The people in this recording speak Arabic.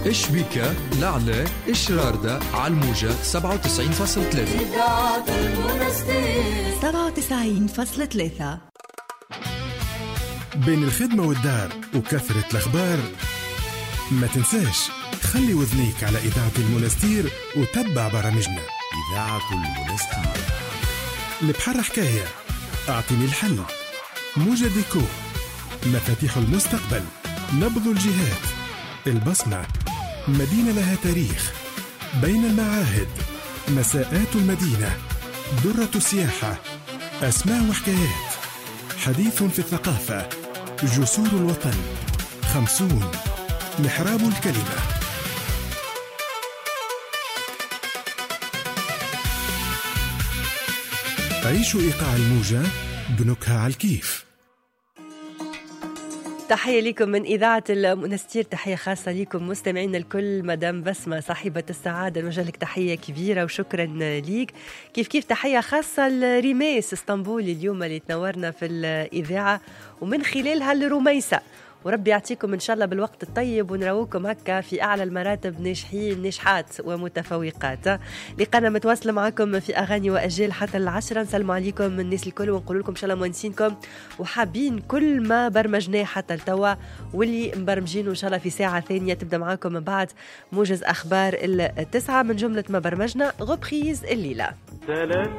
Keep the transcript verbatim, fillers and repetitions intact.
إيش بيكا لعلة إيش راردة على الموجة سبعة وتسعين فاصلة ثلاثة إذاعة المنستير سبعة وتسعين فاصلة ثلاثة. بين الخدمة والدار وكثرة الأخبار ما تنساش خلي وذنيك على إذاعة المنستير وتبع برامجنا. إذاعة المنستير. البحر حكاية، أعطني الحل، موجة ديكو، مفاتيح المستقبل، نبض الجهات، البصمة، مدينة لها تاريخ، بين المعاهد، مساءات المدينة، درة السياحة، أسماء وحكايات، حديث في الثقافة، جسور الوطن، خمسون، محراب الكلمة. عيشوا إيقاع الموجة بنكهة على الكيف. تحية لكم من إذاعة المنستير، تحية خاصة لكم مستمعين الكل. مدام بسمة صاحبة السعادة نوجه لك تحية كبيرة وشكرا ليك. كيف كيف تحية خاصة لريميس اسطنبولي اليوم اللي تنورنا في الإذاعة ومن خلالها لرميسة، وربي يعطيكم إن شاء الله بالوقت الطيب ونراوكم هكا في أعلى المراتب، ناجحين ناجحات ومتفوقات. لقانا متواصلة معكم في أغاني وأجيال حتى العشرة. نسلموا عليكم الناس الكل ونقول لكم إن شاء الله مونسينكم وحابين كل ما برمجناه حتى التوا واللي مبرمجينه إن شاء الله في ساعة ثانية تبدأ معكم من بعد موجز أخبار التسعة. من جملة ما برمجنا غبخيز الليلة.